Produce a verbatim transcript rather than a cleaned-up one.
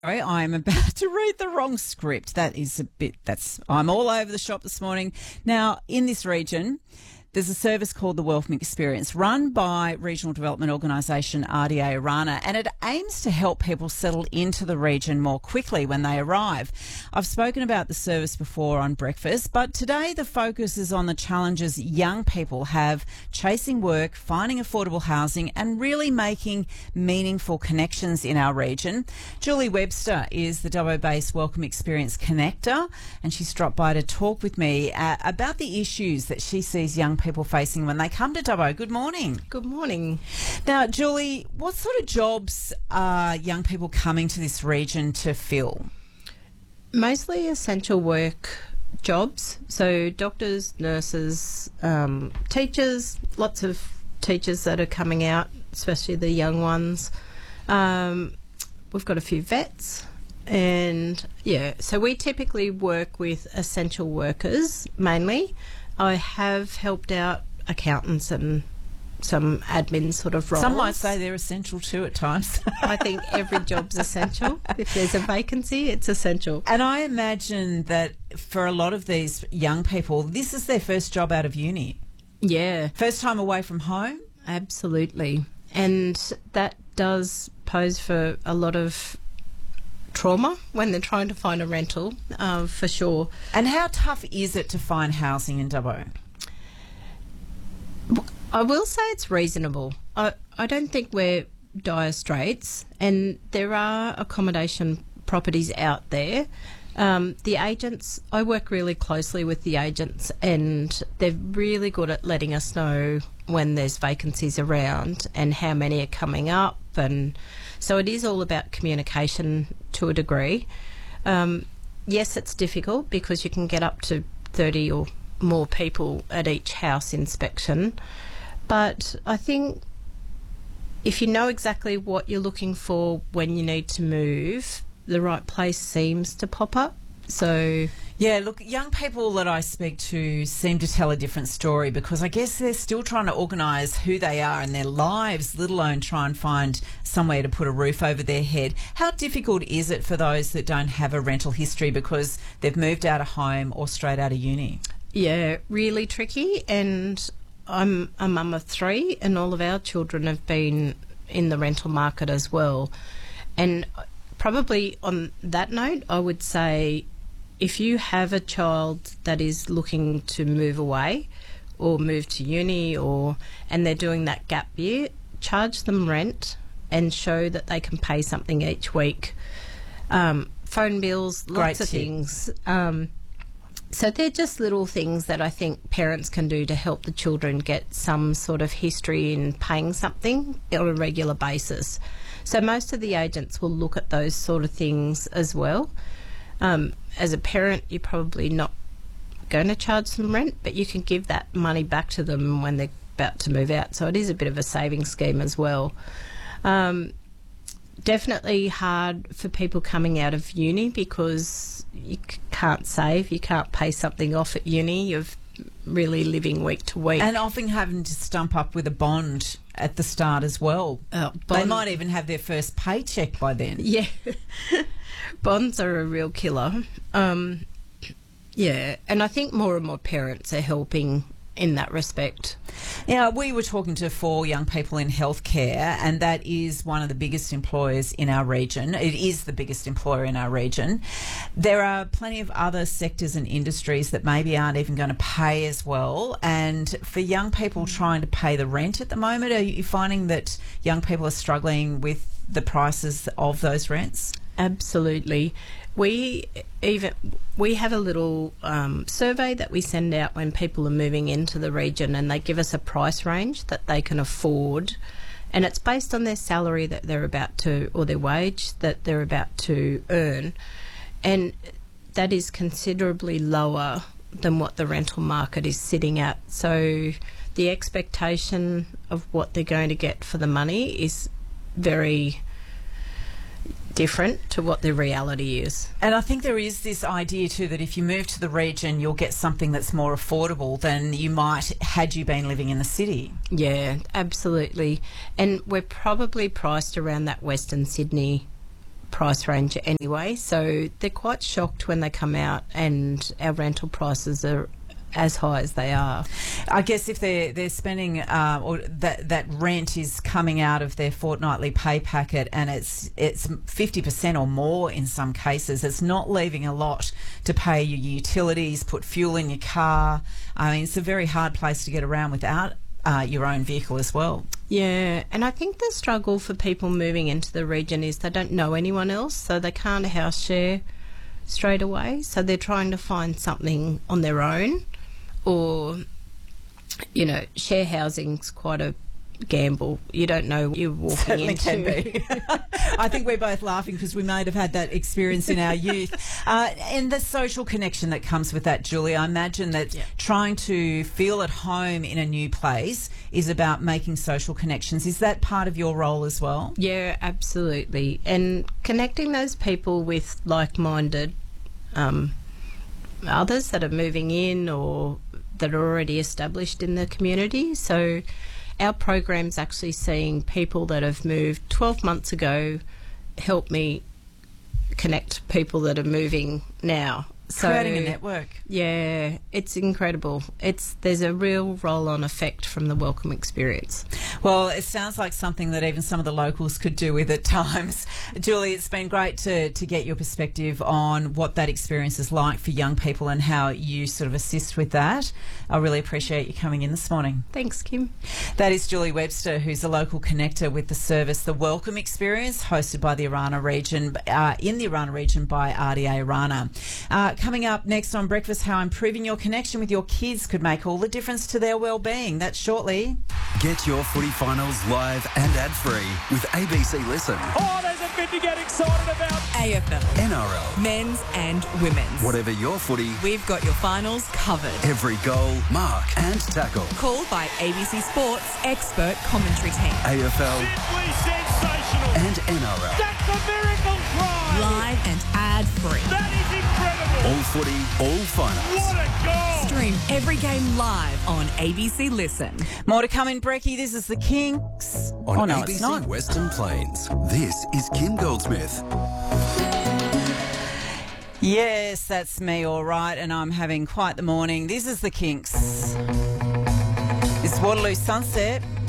I'm about to read the wrong script. That is a bit, that's, I'm all over the shop this morning. Now, in this region, there's a service called the Welcome Experience run by Regional Development Organisation R D A Orana, and it aims to help people settle into the region more quickly when they arrive. I've spoken about the service before on breakfast, but today the focus is on the challenges young people have chasing work, finding affordable housing and really making meaningful connections in our region. Julie Webster is the Dubbo-based Welcome Experience Connector, and she's dropped by to talk with me uh, about the issues that she sees young people facing when they come to Dubbo. Good morning. Good morning. Now, Julie, what sort of jobs are young people coming to this region to fill? Mostly essential work jobs. So doctors, nurses, um, teachers, lots of teachers that are coming out, especially the young ones. Um, we've got a few vets. And, yeah, so we typically work with essential workers mainly. I have helped out accountants and some admin sort of roles. Some might say they're essential too at times. I think every job's essential. If there's a vacancy, it's essential. And I imagine that for a lot of these young people, this is their first job out of uni. Yeah. First time away from home? Absolutely. And that does pose for a lot of trauma when they're trying to find a rental, uh, for sure. And how tough is it to find housing in Dubbo? I will say it's reasonable. I, I don't think we're dire straits, and there are accommodation properties out there. Um, the agents, I work really closely with the agents, and they're really good at letting us know when there's vacancies around and how many are coming up, and so it is all about communication to a degree. Um, yes, it's difficult because you can get up to thirty or more people at each house inspection, but I think if you know exactly what you're looking for when you need to move, the right place seems to pop up. So yeah, look, young people that I speak to seem to tell a different story because I guess they're still trying to organise who they are in their lives, let alone try and find somewhere to put a roof over their head. How difficult is it for those that don't have a rental history because they've moved out of home or straight out of uni? Yeah, really tricky. And I'm a mum of three, and all of our children have been in the rental market as well. And probably on that note, I would say if you have a child that is looking to move away or move to uni or and they're doing that gap year, charge them rent and show that they can pay something each week. Um, phone bills, lots Great of tip. things. Um, so they're just little things that I think parents can do to help the children get some sort of history in paying something on a regular basis. So most of the agents will look at those sort of things as well. Um, as a parent, you're probably not going to charge them rent, but you can give that money back to them when they're about to move out. So it is a bit of a saving scheme as well. Um, definitely hard for people coming out of uni because you c- can't save, you can't pay something off at uni. You're really living week to week. And often having to stump up with a bond at the start as well. Uh, they might even have their first paycheck by then. Yeah. Bonds are a real killer. Um, yeah, and I think more and more parents are helping in that respect. Now, we were talking to four young people in healthcare, and that is one of the biggest employers in our region. It is the biggest employer in our region. There are plenty of other sectors and industries that maybe aren't even going to pay as well. And for young people trying to pay the rent at the moment, are you finding that young people are struggling with the prices of those rents? Absolutely. We even we have a little um, survey that we send out when people are moving into the region, and they give us a price range that they can afford, and it's based on their salary that they're about to, or their wage that they're about to earn, and that is considerably lower than what the rental market is sitting at. So the expectation of what they're going to get for the money is very different to what the reality is. And I think there is this idea too that if you move to the region, you'll get something that's more affordable than you might had you been living in the city. Yeah, absolutely. And we're probably priced around that Western Sydney price range anyway, so they're quite shocked when they come out and our rental prices are as high as they are. I guess if they're they're spending uh, or that that rent is coming out of their fortnightly pay packet, and it's it's fifty percent or more in some cases, it's not leaving a lot to pay your utilities, put fuel in your car. I mean, it's a very hard place to get around without uh, your own vehicle as well. Yeah, and I think the struggle for people moving into the region is they don't know anyone else, so they can't house share straight away, so they're trying to find something on their own. Or, you know, share housing's quite a gamble. You don't know what you're walking Certainly into. Can be. I think we're both laughing because we may have had that experience in our youth. Uh, and the social connection that comes with that, Julie, I imagine that yeah. trying to feel at home in a new place is about making social connections. Is that part of your role as well? Yeah, absolutely. And connecting those people with like-minded um, others that are moving in or that are already established in the community. So our program's actually seeing people that have moved twelve months ago help me connect people that are moving now. So, creating a network. Yeah, it's incredible. It's there's a real roll-on effect from the Welcome Experience. Well, it sounds like something that even some of the locals could do with at times. Julie, it's been great to, to get your perspective on what that experience is like for young people and how you sort of assist with that. I really appreciate you coming in this morning. Thanks, Kim. That is Julie Webster, who's a local connector with the service The Welcome Experience, hosted by the Arana region, uh, in the Arana region by R D A Arana. Uh, coming up next on Breakfast, how improving your connection with your kids could make all the difference to their well-being. That's shortly. Get your footy finals live and ad-free with A B C Listen. Oh, there's a bit to get excited about. A F L, N R L, men's and women's. whatever your footy, We've got your finals covered. every goal, mark and tackle. Called by A B C Sports expert commentary team. A F L Simply sensational. and N R L. That's a miracle try. Live and ad-free. That is incredible. All footy, all finals. What a goal. Stream every game live on A B C Listen. More to come in Brekkie. This is the Kinks. On oh, no, A B C it's not. Western Plains, this is Kim Goldsmith. Yes, that's me, all right, and I'm having quite the morning. This is the Kinks. It's Waterloo Sunset.